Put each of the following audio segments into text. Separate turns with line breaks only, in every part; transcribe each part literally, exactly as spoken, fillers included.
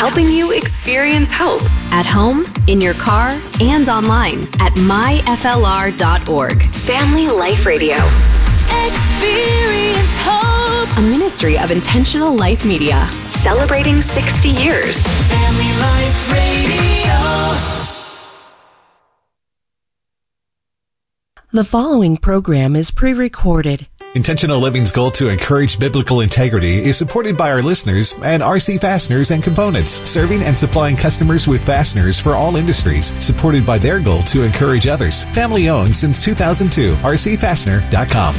helping you experience hope at home, in your car, and online at my f l r dot org. Family Life Radio. Experience hope. A ministry of Intentional Life Media, celebrating sixty years. Family Life Radio.
The following program is pre-recorded.
Intentional Living's goal to encourage biblical integrity is supported by our listeners and R C Fasteners and Components, serving and supplying customers with fasteners for all industries, supported by their goal to encourage others. Family owned since two thousand two, r c fastener dot com.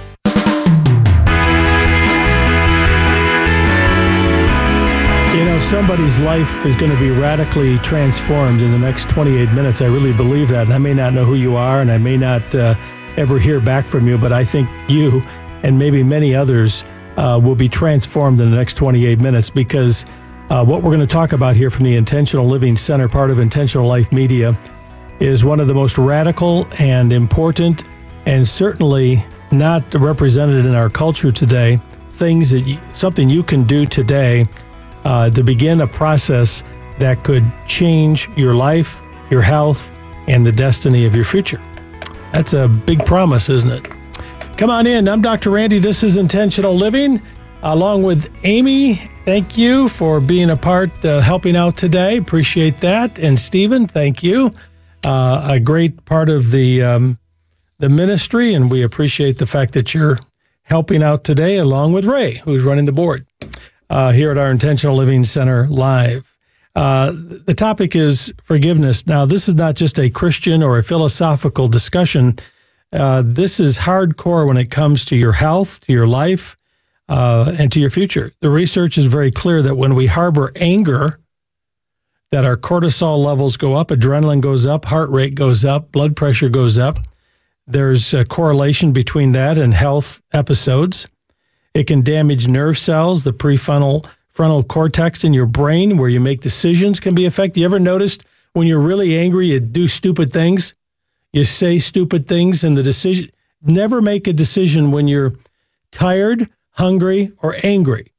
You know, somebody's life is going to be radically transformed in the next twenty-eight minutes. I really believe that. And I may not know who you are, and I may not uh, ever hear back from you, but I think you and maybe many others uh, will be transformed in the next twenty-eight minutes, because uh, what we're going to talk about here from the Intentional Living Center, part of Intentional Life Media, is one of the most radical and important, and certainly not represented in our culture today, things that you, something you can do today Uh, to begin a process that could change your life, your health, and the destiny of your future. That's a big promise, isn't it? Come on in. I'm Doctor Randy. This is Intentional Living, along with Amy. Thank you for being a part, uh, helping out today. Appreciate that. And Stephen, thank you. Uh, a great part of the um, the ministry, and we appreciate the fact that you're helping out today, along with Ray, who's running the board. Uh, here at our Intentional Living Center live. Uh, the topic is forgiveness. Now, this is not just a Christian or a philosophical discussion. Uh, this is hardcore when it comes to your health, to your life, uh, and to your future. The research is very clear that when we harbor anger, that our cortisol levels go up, adrenaline goes up, heart rate goes up, blood pressure goes up. There's a correlation between that and health episodes. It can damage nerve cells. The prefrontal frontal cortex in your brain, where you make decisions, can be affected. You ever noticed when you're really angry, you do stupid things? You say stupid things, and the decision, never make a decision when you're tired, hungry, or angry.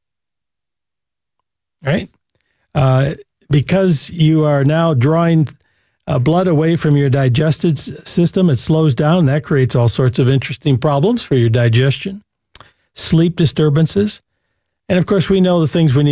Right? Uh, because you are now drawing uh, blood away from your digestive system, it slows down. That creates all sorts of interesting problems for your digestion. Sleep disturbances. And of course, we know the things we need